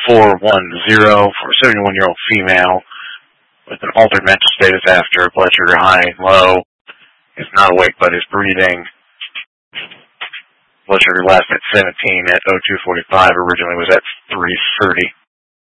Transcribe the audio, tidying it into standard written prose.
410 for a 71-year-old female with an altered mental status after blood sugar high and low. Is not awake but is breathing. Blood sugar last at 17 at 02:45. Originally was at 3:30.